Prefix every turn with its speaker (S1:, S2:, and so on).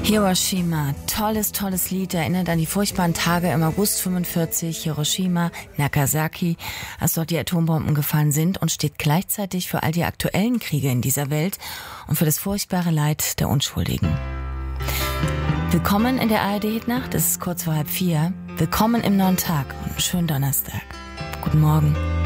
S1: Hiroshima, tolles Lied, erinnert an die furchtbaren Tage im August 45, Hiroshima, Nagasaki, als dort die Atombomben gefallen sind, und steht gleichzeitig für all die aktuellen Kriege in dieser Welt und für das furchtbare Leid der Unschuldigen. Willkommen in der ARD-Hitnacht, es ist kurz vor 3:30. Willkommen im neuen Tag und einen schönen Donnerstag. Guten Morgen.